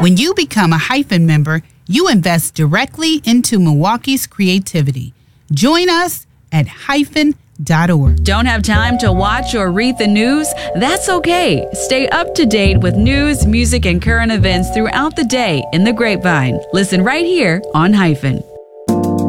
When you become a Hyphen member, you invest directly into Milwaukee's creativity. Join us at hyphen.org. Don't have time to watch or read the news? That's okay. Stay up to date with news, music, and current events throughout the day in the Grapevine. Listen right here on Hyphen.